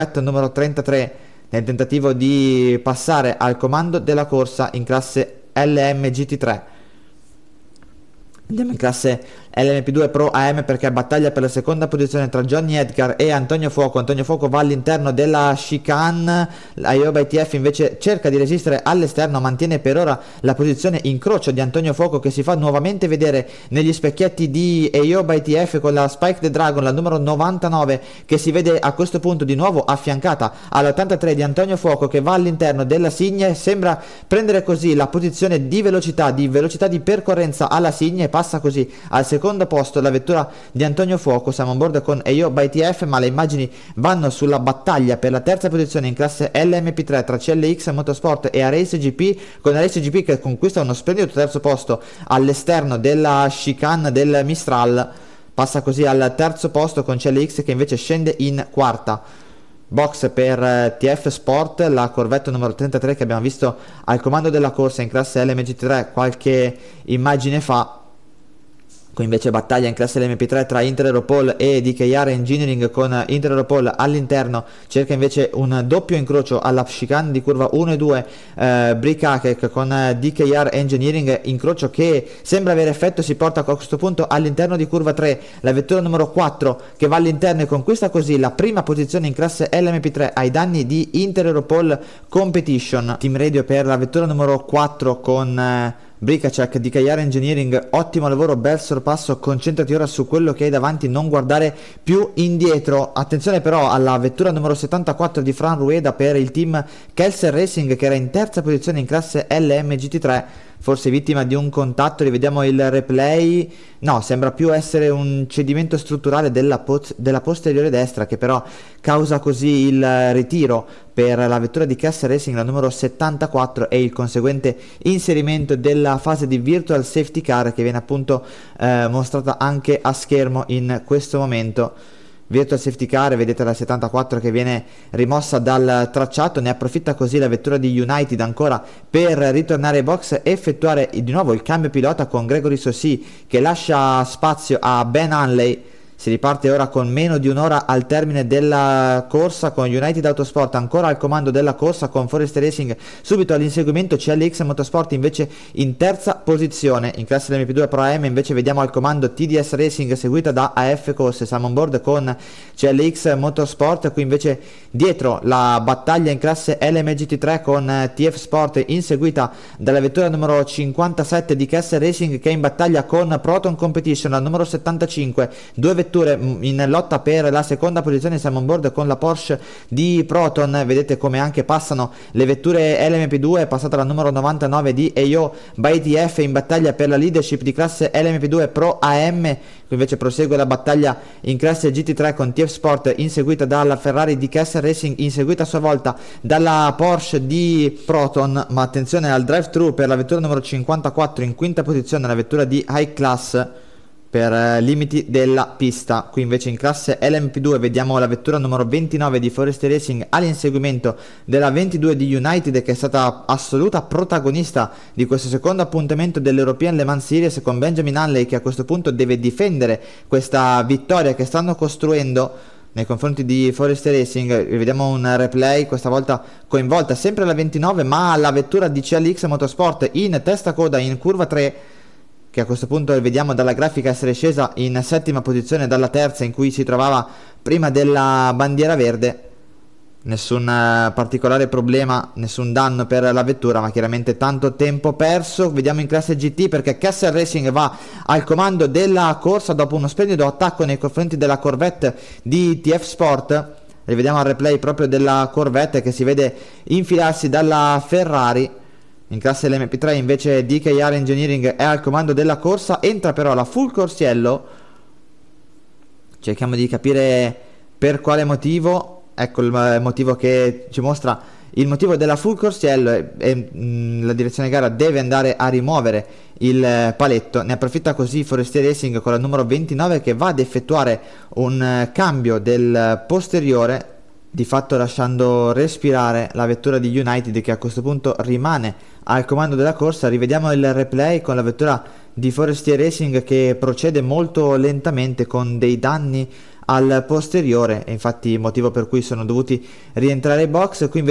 numero 33 nel tentativo di passare al comando della corsa in classe LMGT3. Andiamo in classe LMP2 Pro AM perché battaglia per la seconda posizione tra Johnny Edgar e Antonio Fuoco. Antonio Fuoco va all'interno della chicane, Ayoba ITF invece cerca di resistere all'esterno, mantiene per ora la posizione incrocio di Antonio Fuoco, che si fa nuovamente vedere negli specchietti di Ayoba ITF con la Spike the Dragon, la numero 99, che si vede a questo punto di nuovo affiancata all'83 di Antonio Fuoco, che va all'interno della Signe, sembra prendere così la posizione di velocità di percorrenza alla Signe, e passa così al secondo posto la vettura di Antonio Fuoco. Siamo on board con Ayoba ITF, ma le immagini vanno sulla battaglia per la terza posizione in classe LMP3 tra CLX Motorsport e Arace GP, con Arace GP che conquista uno splendido terzo posto all'esterno della chicane del Mistral, passa così al terzo posto con CLX che invece scende in quarta. Box per TF Sport, la Corvette numero 33 che abbiamo visto al comando della corsa in classe LMGT3 qualche immagine fa. Qui invece battaglia in classe LMP3 tra Inter Europol e DKR Engineering, con Inter Europol all'interno, cerca invece un doppio incrocio alla chicane di curva 1 e 2 Brick con DKR Engineering, incrocio che sembra avere effetto, si porta a questo punto all'interno di curva 3 la vettura numero 4 che va all'interno e conquista così la prima posizione in classe LMP3 ai danni di Inter Europol Competition. Team radio per la vettura numero 4 con Bricacek di DKR Engineering, ottimo lavoro, bel sorpasso, concentrati ora su quello che hai davanti, non guardare più indietro. Attenzione però alla vettura numero 74 di Fran Rueda per il team Kelser Racing, che era in terza posizione in classe LMGT3, forse vittima di un contatto. Rivediamo il replay, no, sembra più essere un cedimento strutturale della posteriore destra, che però causa così il ritiro per la vettura di Kelser Racing, la numero 74, e il conseguente inserimento della fase di virtual safety car che viene appunto mostrata anche a schermo in questo momento. Virtual safety car, vedete la 74 che viene rimossa dal tracciato, ne approfitta così la vettura di United ancora per ritornare ai box e effettuare di nuovo il cambio pilota con Gregory Sossi che lascia spazio a Ben Hanley. Si riparte ora con meno di un'ora al termine della corsa, con United Autosport ancora al comando della corsa, con Forest Racing subito all'inseguimento, CLX Motorsport invece in terza posizione. In classe LMP2 Pro AM invece vediamo al comando TDS Racing seguita da AF Corse. Siamo on board con CLX Motorsport, qui invece dietro la battaglia in classe LMGT3 con TF Sport inseguita dalla vettura numero 57 di Kelser Racing, che è in battaglia con Proton Competition, la numero 75, due vetture in lotta per la seconda posizione. Siamo on board con la Porsche di Proton, vedete come anche passano le vetture LMP2, è passata la numero 99 di Ayoba ITF in battaglia per la leadership di classe LMP2 Pro AM. Qui invece prosegue la battaglia in classe GT3 con TF Sport inseguita dalla Ferrari di Kelser Racing, inseguita a sua volta dalla Porsche di Proton, ma attenzione al drive-thru per la vettura numero 54 in quinta posizione, la vettura di High Class per limiti della pista. Qui invece in classe LMP2 vediamo la vettura numero 29 di Forest Racing all'inseguimento della 22 di United, che è stata assoluta protagonista di questo secondo appuntamento dell'European Le Mans Series, con Benjamin Hanley che a questo punto deve difendere questa vittoria che stanno costruendo nei confronti di Forest Racing. Vediamo un replay, questa volta coinvolta sempre la 29 ma la vettura di CLX Motorsport in testa coda in curva 3, che a questo punto vediamo dalla grafica essere scesa in settima posizione dalla terza in cui si trovava prima della bandiera verde. Nessun particolare problema, nessun danno per la vettura, ma chiaramente tanto tempo perso. Vediamo in classe GT perché Kelser Racing va al comando della corsa dopo uno splendido attacco nei confronti della Corvette di TF Sport. Rivediamo il replay proprio della Corvette che si vede infilarsi dalla Ferrari. In classe LMP3 invece DKR Engineering è al comando della corsa, entra però la Full Corsiello, cerchiamo di capire per quale motivo. Ecco il motivo che ci mostra il motivo della Full Corsiello, la direzione gara deve andare a rimuovere il paletto, ne approfitta così Forestier Racing con la numero 29 che va ad effettuare un cambio del posteriore, di fatto lasciando respirare la vettura di United che a questo punto rimane al comando della corsa. Rivediamo il replay con la vettura di Forestier Racing che procede molto lentamente con dei danni al posteriore, e infatti motivo per cui sono dovuti rientrare ai box. Qui